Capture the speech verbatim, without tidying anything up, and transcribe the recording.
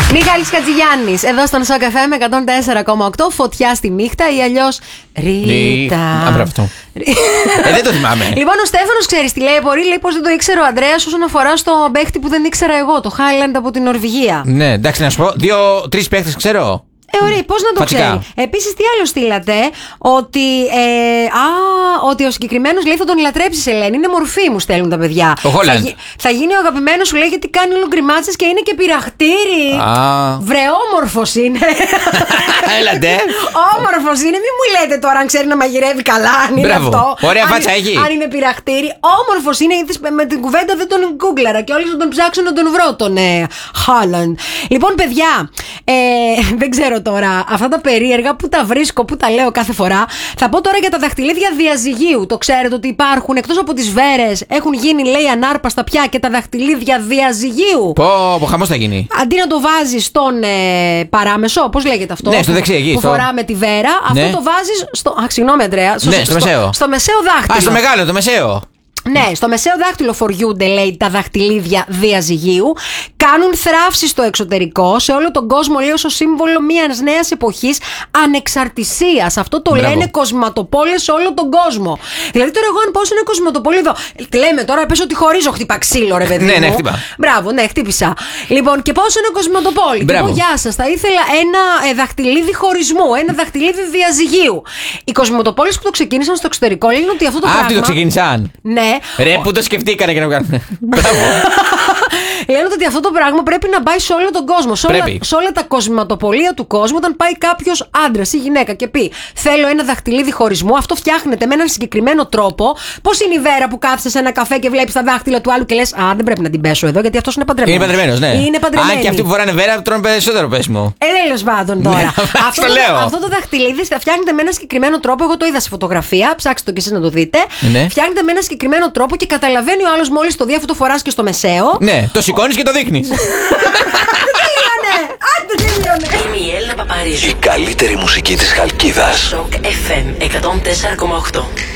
Μιχάλης Χατζηγιάννης, εδώ στον Σοκ εφ εμ εκατόν τέσσερα κόμμα οκτώ. Φωτιά στη νύχτα ή αλλιώς Ρίτα. Αύριο αυτό. ε, δεν το θυμάμαι. Λοιπόν, ο Στέφανος ξέρεις τι λέει. Μπορεί, λέει, πως δεν το ήξερε ο Ανδρέας όσον αφορά στο παίχτη που δεν ήξερα εγώ, το Highland από την Νορβηγία. Ναι, εντάξει, να σου πω. Δύο-τρεις παίχτες ξέρω. Ε, ωραία, πώς να το Φατικά. ξέρει. Επίσης, τι άλλο στείλατε, ότι, ε, α, ότι ο συγκεκριμένος λέει θα τον λατρέψεις, Ελένη. Είναι μορφή, μου στέλνουν τα παιδιά. Ο Holland. Θα, γι- θα γίνει ο αγαπημένος σου, λέει, γιατί κάνει όλο γκριμάτσες και είναι και πειραχτήρι. Α. Βρε, όμορφος είναι. Έλατε. Όμορφος είναι, μην μου λέτε τώρα αν ξέρει να μαγειρεύει καλά, αν είναι Μπράβο. αυτό. Ωραία αν, φάτσα έχει. Αν είναι πειραχτήρι. Όμορφος είναι, είδες, με την κουβέντα δεν τον γκούγκλαρα και όλοι θα τον ψάξουν να τον βρω τον ε, Holland. Λοιπόν, παιδιά, ε, δεν ξέρω τώρα αυτά τα περίεργα που τα βρίσκω, που τα λέω κάθε φορά. Θα πω τώρα για τα δαχτυλίδια διαζυγίου. Το ξέρετε ότι υπάρχουν, εκτός από τις βέρες, έχουν γίνει, λέει, ανάρπαστα πια και τα δαχτυλίδια διαζυγίου. Πω, πω, χαμός θα γίνει. Αντί να το βάζεις στον ε, παράμεσο, πώς λέγεται αυτό? Ναι, στο δεξί εκεί, Που στο- φοράμε τη βέρα, Ναι. αυτό το βάζεις στο. Α, συγγνώμη, Αντρέα. Ναι, στο μεσαίο. Στο μεσαίο δάχτυλο. Α, στο μεγάλο, το μεσαίο. Ναι, στο μεσαίο δάχτυλο φοριούνται, λέει, τα δαχτυλίδια διαζυγίου. Κάνουν θράψη στο εξωτερικό, σε όλο τον κόσμο, λέει, ως σύμβολο μιας νέας εποχής ανεξαρτησίας. Αυτό το Μπράβο. λένε κοσματοπόλες σε όλο τον κόσμο. Δηλαδή, τώρα εγώ, αν πάω σε ένα κοσματοπόλι εδώ. Λέμε τώρα, πες ότι χωρίζω, χτυπά ξύλο, ρε παιδί. Ναι, μου. ναι, χτυπά. Μπράβο, ναι, χτύπησα. Λοιπόν, και πάω σε ένα κοσματοπόλι. Και Μπράβο. πω, γεια σας, θα ήθελα ένα ε, δαχτυλίδι χωρισμού, ένα δαχτυλίδι διαζυγίου. Οι κοσματοπόλεις που το ξεκίνησαν στο εξωτερικό λένε ότι αυτό το Α, πράγμα. αυτοί το ξεκίνησαν. Ναι. Ρε, που το σκεφτήκανε και να κάνουν. Μπράβο. Λένε ότι αυτό το πράγμα πρέπει να πάει σε όλο τον κόσμο. Σε όλα, Πρέπει. σε όλα τα κοσματοπολία του κόσμου, όταν πάει κάποιος άντρας ή γυναίκα και πει θέλω ένα δαχτυλίδι χωρισμού, αυτό φτιάχνεται με έναν συγκεκριμένο τρόπο. Πώς είναι η Βέρα που κάθεσαι σε ένα καφέ και βλέπεις τα δάχτυλα του άλλου και λες, α, δεν πρέπει να την πέσω εδώ γιατί αυτός είναι παντρεμένος. Είναι παντρεμένος, ναι. Είναι παντρεμένος. Αν και αυτοί που φοράνε βέρα τρώνε περισσότερο πέσιμο. Ε, τέλος πάντων τώρα. Ναι, αυτό, αυτό το, λέω. αυτό το δαχτυλίδι φτιάχνεται με ένα συγκεκριμένο τρόπο. Εγώ το είδα σε φωτογραφία. Ψάξτε το κι εσείς να το δείτε. Ναι. Φτιάχνεται με ένα συγκεκριμένο τρόπο και καταλαβαίνει ο άλλος μόλις το δει, αφού το φοράς και στο μεσαίο. Ναι, το σηκώνεις και το δείχνεις. Τελείωνε! Άντε, τελείωνε! Είμαι η Έλληνα Παπαρίζου. Η καλύτερη μουσική της Χαλκίδας. Σοκ εφ εμ εκατόν τέσσερα κόμμα οκτώ.